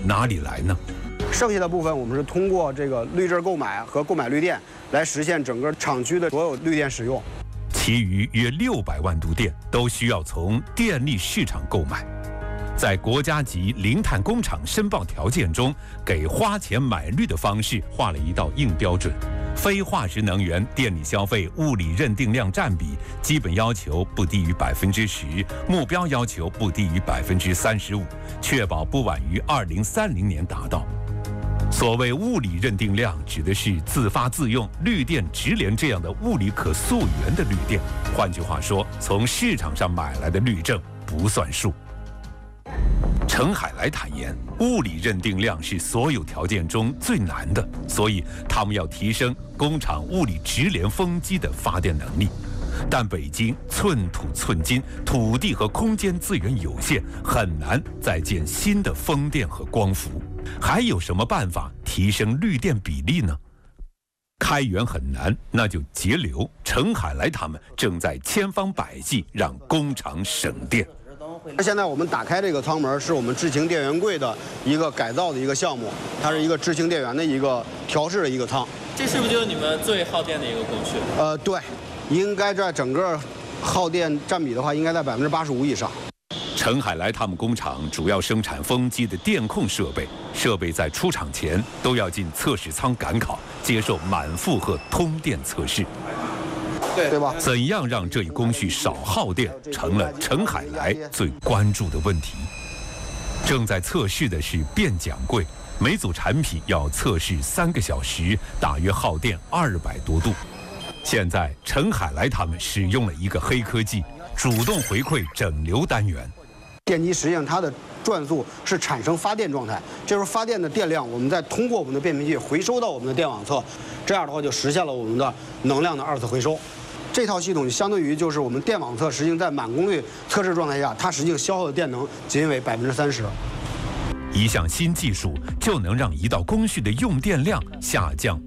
哪里来呢？ 剩下的部分我们是通过这个绿证购买和购买绿电来实现整个厂区的所有绿电使用。 其余约600万度电都需要从电力市场购买。在国家级零碳工厂申报条件中，给花钱买绿的方式画了一道硬标准。非化石能源电力消费物理认定量占比基本要求不低于10%，目标要求不低于35%，确保不晚于2030年达到。所谓物理认定量，指的是自发自用、绿电直连这样的物理可溯源的绿电。换句话说，从市场上买来的绿证不算数。陈海来坦言，物理认定量是所有条件中最难的，所以他们要提升工厂物理直连风机的发电能力。但北京寸土寸金，土地和空间资源有限，很难再建新的风电和光伏。还有什么办法提升绿电比例呢？开源很难，那就节流。陈海来他们正在千方百计让工厂省电。 现在我们打开这个舱门，是我们智行电源柜的一个改造的一个项目，它是一个智行电源的一个调试的一个舱。 这是不是就是你们最耗电的一个工序？ 对，应该在整个耗电占比的话，应该在85%以上。 陈海来他们工厂主要生产风机的电控设备，设备在出厂前都要进测试舱赶考，接受满负荷通电测试。 对吧？ 怎样让这一工序少耗电，成了陈海来最关注的问题。正在测试的是变桨柜，每组产品要测试3个小时，大约耗电200多度。现在陈海来他们使用了一个黑科技，主动回馈整流单元。 电机实际上它的转速是产生发电状态，这时候发电的电量，我们再通过我们的变频器回收到我们的电网侧，这样的话就实现了我们的能量的2次回收。这套系统相对于就是我们电网侧实际在满功率测试状态下，它实际消耗的电能仅为30%。 一项新技术就能让一道工序的用电量下降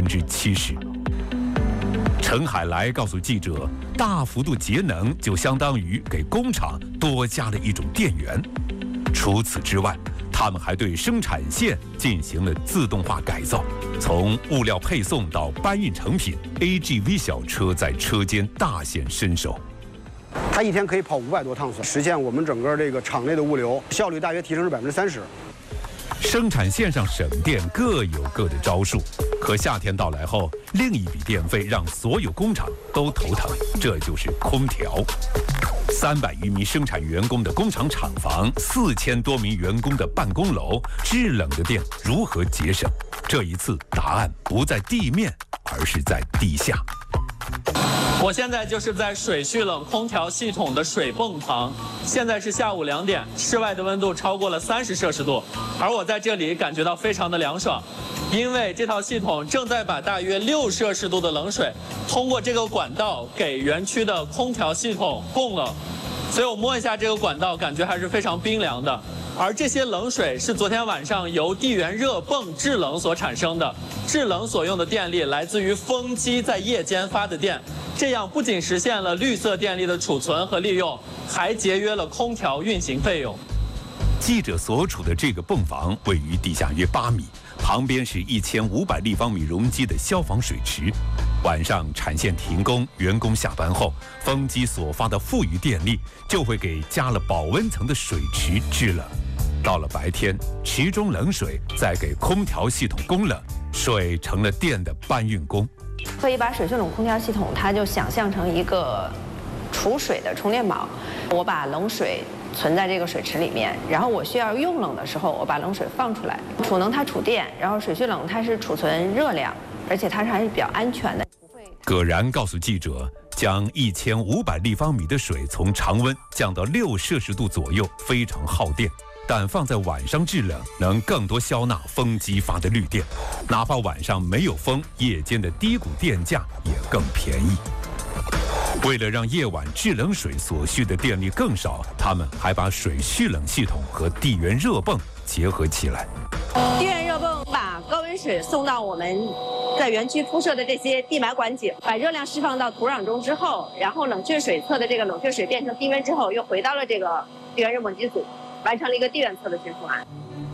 70%。陈海来告诉记者，大幅度节能就相当于给工厂多加了一种电源。除此之外，他们还对生产线进行了自动化改造，从物料配送到搬运成品 ，AGV 小车在车间大显身手。 它一天可以跑500多趟，实现我们整个这个厂内的物流效率大约提升是30%。 生产线上省电各有各的招数，可夏天到来后，另一笔电费让所有工厂都头疼，这就是空调。300余名生产员工的工厂厂房，4000多名员工的办公楼，制冷的电如何节省？这一次答案不在地面，而是在地下。 我现在就是在水蓄冷空调系统的水泵旁，现在是下午2点，室外的温度超过了30摄氏度，而我在这里感觉到非常的凉爽，因为这套系统正在把大约6摄氏度的冷水通过这个管道给园区的空调系统供冷，所以我摸一下这个管道，感觉还是非常冰凉的。而这些冷水是昨天晚上由地源热泵制冷所产生的，制冷所用的电力来自于风机在夜间发的电，这样不仅实现了绿色电力的储存和利用，还节约了空调运行费用。 记者所处的这个泵房位于地下约8米，旁边是1500立方米容积的消防水池。晚上产线停工，员工下班后，风机所发的富余电力就会给加了保温层的水池制冷。到了白天，池中冷水再给空调系统供冷，水成了电的搬运工。 可以把水蓄冷空调系统，它就想象成一个储水的充电宝。我把冷水存在这个水池里面，然后我需要用冷的时候，我把冷水放出来。储能它储电，然后水蓄冷它是储存热量，而且它还是比较安全的。 葛然告诉记者，将1500立方米的水从常温降到6摄氏度左右，非常耗电。但放在晚上制冷，能更多消纳风机发的绿电，哪怕晚上没有风，夜间的低谷电价也更便宜。为了让夜晚制冷水所需的电力更少，他们还把水蓄冷系统和地源热泵结合起来。 地源热泵把高温水送到我们在园区铺设的这些地埋管井，把热量释放到土壤中之后，然后冷却水侧的这个冷却水变成低温之后，又回到了这个地源热泵机组，完成了一个地源侧的循环。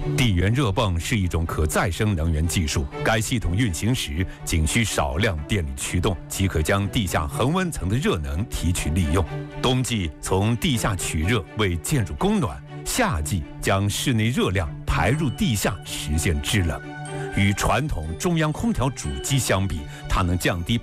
地源热泵是一种可再生能源技术，该系统运行时仅需少量电力驱动，即可将地下恒温层的热能提取利用。冬季从地下取热为建筑供暖，夏季将室内热量排入地下实现制冷。与传统中央空调主机相比，它能降低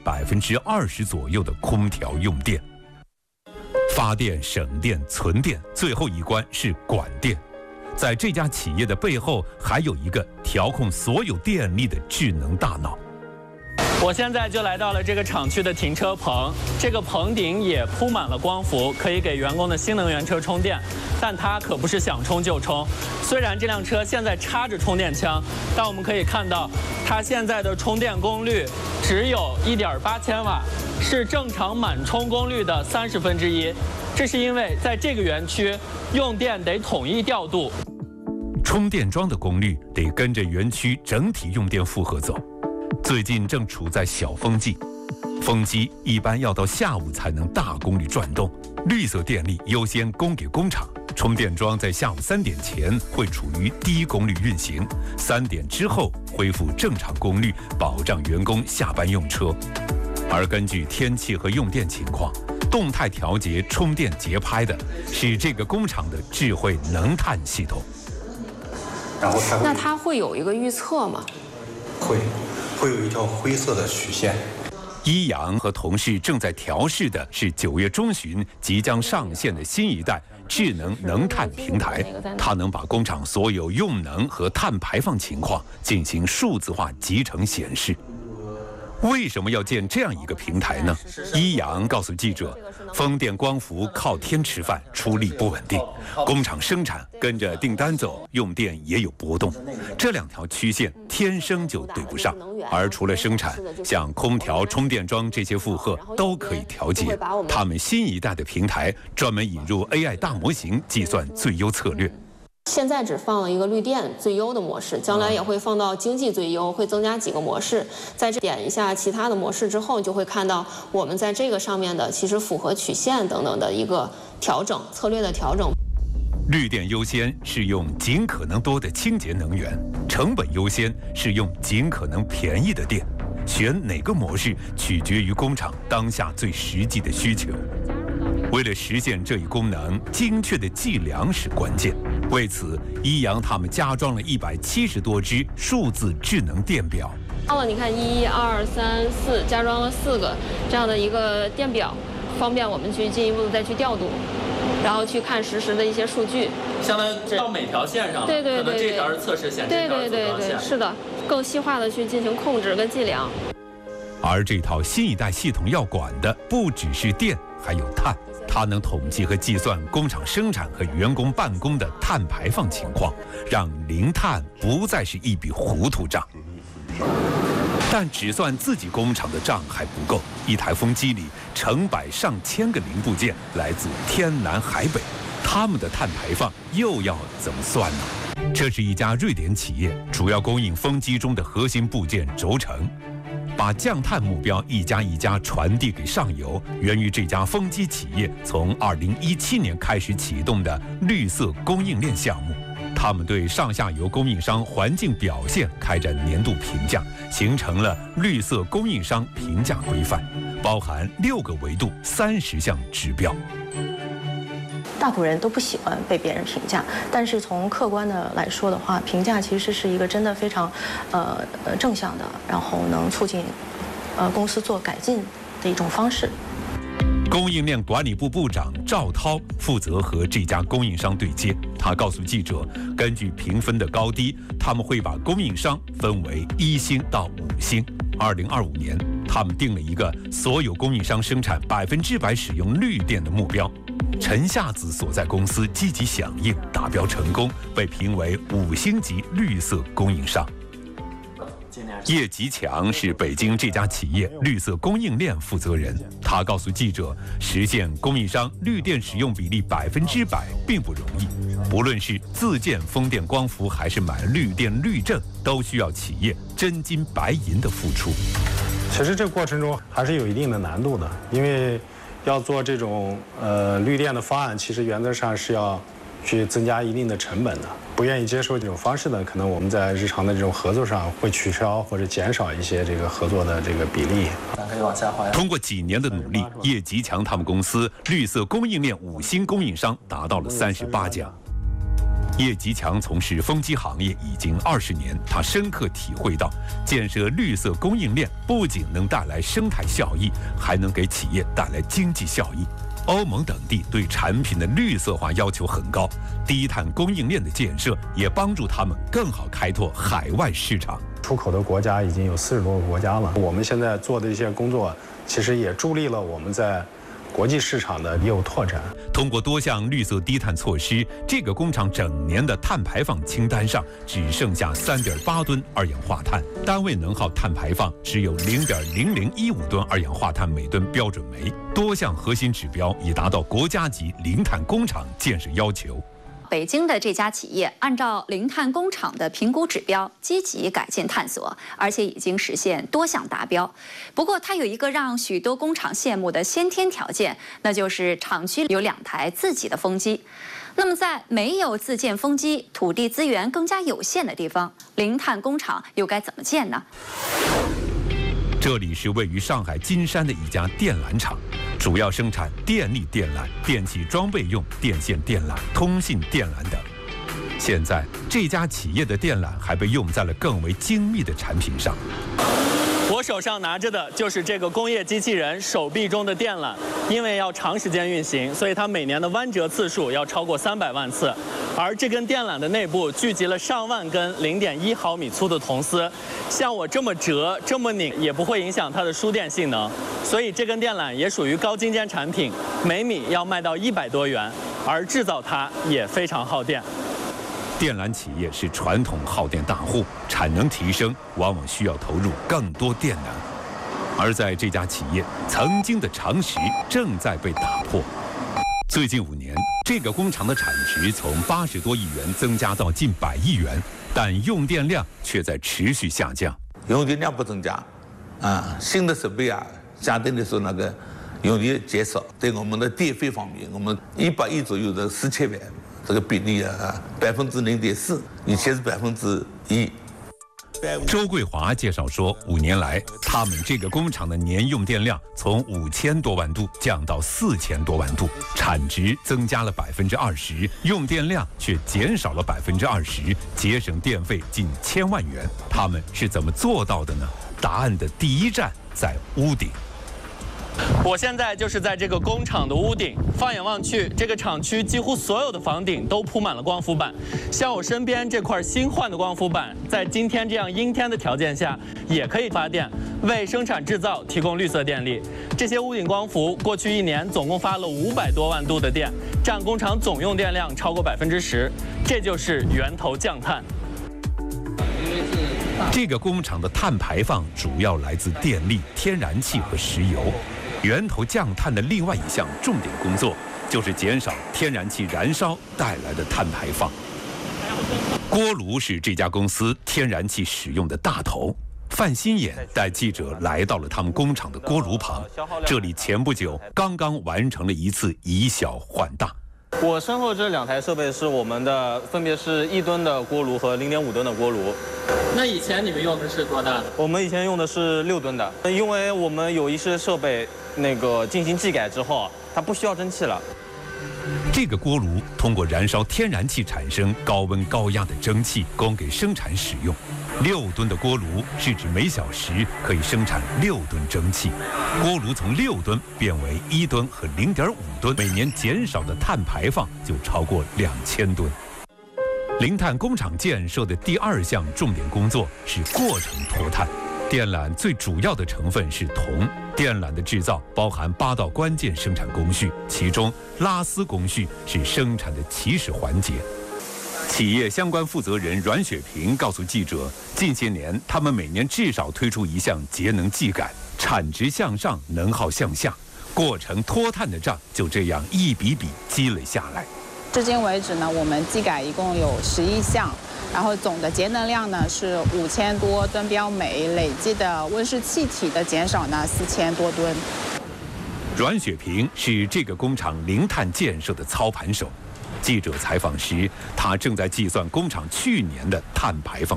20%左右的空调用电。发电、省电、存电，最后一关是管电。在这家企业的背后，还有一个调控所有电力的智能大脑。 我现在就来到了这个厂区的停车棚，这个棚顶也铺满了光伏，可以给员工的新能源车充电。但它可不是想充就充，虽然这辆车现在插着充电枪，但我们可以看到，它现在的充电功率只有1.8千瓦，是正常满充功率的1/30。这是因为在这个园区，用电得统一调度， 充电桩的功率得跟着园区整体用电负荷走。最近正处在小风季，风机一般要到下午才能大功率转动，绿色电力优先供给工厂。充电桩在下午3点前会处于低功率运行，3点之后恢复正常功率，保障员工下班用车。而根据天气和用电情况，动态调节充电节拍的是这个工厂的智慧能碳系统。 然后那它会有一个预测吗？ 会有一条灰色的曲线。 一阳和同事正在调试的是9月中旬即将上线的新一代智能能碳平台，它能把工厂所有用能和碳排放情况进行数字化集成显示。为什么要建这样一个平台呢？一阳告诉记者，风电光伏靠天吃饭，出力不稳定，工厂生产跟着订单走，用电也有波动，这2条曲线天生就对不上。而除了生产，像空调、充电桩这些负荷都可以调节。他们新一代的平台专门引入 AI 大模型，计算最优策略。 现在只放了一个绿电最优的模式，将来也会放到经济最优，会增加几个模式。在这点一下其他的模式之后，就会看到我们在这个上面的其实符合曲线等等的一个调整，策略的调整。 绿电优先是用尽可能多的清洁能源，成本优先是用尽可能便宜的电。选哪个模式取决于工厂当下最实际的需求。为了实现这一功能，精确的计量是关键。为此，一阳他们加装了170多只数字智能电表。 你看1、2、3、4，加装了4个这样的一个电表，方便我们去进一步的再去调度，然后去看实时的一些数据。 相当于到每条线上，对，可能这条是测试线，这条是组装线， 是的，更细化的去进行控制跟计量。 而这套新一代系统要管的不只是电，还有碳。它能统计和计算工厂生产和员工办公的碳排放情况，让零碳不再是一笔糊涂账。但只算自己工厂的账还不够，一台风机里成百上千个零部件来自天南海北，他们的碳排放又要怎么算呢？这是一家瑞典企业，主要供应风机中的核心部件轴承。把降碳目标一家一家传递给上游，源于这家风机企业从2017年开始启动的绿色供应链项目。他们对上下游供应商环境表现开展年度评价，形成了绿色供应商评价规范，包含6个维度、30项指标。 大部分人都不喜欢被别人评价，但是从客观的来说的话，评价其实是一个真的非常正向的，然后能促进公司做改进的一种方式。 供应链管理部部长赵涛负责和这家供应商对接，他告诉记者，根据评分的高低，他们会把供应商分为1星到5星。2025年，他们定了一个所有供应商生产100%使用绿电的目标。陈夏子所在公司积极响应，达标成功，被评为5星级绿色供应商。叶吉强是北京这家企业绿色供应链负责人，他告诉记者，实现供应商绿电使用比例100%并不容易，不论是自建风电光伏还是买绿电绿证，都需要企业真金白银的付出。 其实这个过程中还是有一定的难度的，因为要做这种绿电的方案，其实原则上是要去增加一定的成本的。不愿意接受这种方式的，可能我们在日常的这种合作上会取消或者减少一些这个合作的这个比例。 咱可以往下滑。 通过几年的努力，叶吉强他们公司绿色供应链5星供应商达到了38家。叶吉强从事风机行业已经20年，他深刻体会到，建设绿色供应链不仅能带来生态效益，还能给企业带来经济效益。欧盟等地对产品的绿色化要求很高，低碳供应链的建设也帮助他们更好开拓海外市场。 出口的国家已经有40多个国家了，我们现在做的一些工作，其实也助力了我们在国际市场的业务拓展。 通过多项绿色低碳措施，这个工厂整年的碳排放清单上只剩下3.8吨二氧化碳，单位能耗碳排放只有0.0015吨二氧化碳每吨标准煤，多项核心指标已达到国家级零碳工厂建设要求。 北京的这家企业按照零碳工厂的评估指标，积极改进探索，而且已经实现多项达标。不过，它有一个让许多工厂羡慕的先天条件，那就是厂区有2台自己的风机。那么，在没有自建风机、土地资源更加有限的地方，零碳工厂又该怎么建呢？ 这里是位于上海金山的一家电缆厂，主要生产电力电缆、电气装备用电线电缆、通信电缆等。现在，这家企业的电缆还被用在了更为精密的产品上。 我手上拿着的就是这个工业机器人手臂中的电缆，因为要长时间运行，所以它每年的弯折次数要超过300万次。而这根电缆的内部聚集了上万根0.1毫米粗的铜丝，像我这么折、这么拧也不会影响它的输电性能，所以这根电缆也属于高精尖产品，每米要卖到100多元，而制造它也非常耗电。 电缆企业是传统耗电大户，产能提升往往需要投入更多电能。而在这家企业，曾经的常识正在被打破。最近5年，这个工厂的产值从80多亿元增加到近100亿元，但用电量却在持续下降。 用电量不增加，新的设备相对来说用电减少。在我们的电费方面，我们100亿左右的4000万。这个比例0.4%，以前是1%。 周桂华介绍说，5年来，他们这个工厂的年用电量从5000多万度降到4000多万度，产值增加了20%，用电量却减少了20%，节省电费近1000万元。他们是怎么做到的呢？答案的第一站在屋顶。 我现在就是在这个工厂的屋顶，放眼望去，这个厂区几乎所有的房顶都铺满了光伏板。像我身边这块新换的光伏板，在今天这样阴天的条件下，也可以发电，为生产制造提供绿色电力。这些屋顶光伏过去1年总共发了500多万度的电，占工厂总用电量超过10%，这就是源头降碳。 这个工厂的碳排放主要来自电力、天然气和石油。源头降碳的另外一项重点工作，就是减少天然气燃烧带来的碳排放。锅炉是这家公司天然气使用的大头。范新眼带记者来到了他们工厂的锅炉旁，这里前不久刚刚完成了一次以小换大。 我身后这2台设备是我们的，分别是1吨的锅炉和0.5吨的锅炉。 那以前你们用的是多大的？ 我们以前用的是6吨的，因为我们有一些设备进行技改之后，它不需要蒸汽了。 这个锅炉通过燃烧天然气产生高温高压的蒸汽，供给生产使用。6吨的锅炉是指每小时可以生产6吨蒸汽。锅炉从6吨变为1吨和0.5吨，每年减少的碳排放就超过2000吨。零碳工厂建设的第2项重点工作是过程脱碳。电缆最主要的成分是铜，电缆的制造包含8道关键生产工序，其中拉丝工序是生产的起始环节。企业相关负责人阮雪萍告诉记者，近些年他们每年至少推出一项节能技改，产值向上，能耗向下，过程脱碳的账就这样一笔笔积累下来。 至今为止呢，我们技改一共有11项，然后总的节能量呢是5000多吨标煤，累计的温室气体的减少呢4000多吨。 阮雪萍是这个工厂零碳建设的操盘手。 记者采访时，他正在计算工厂去年的碳排放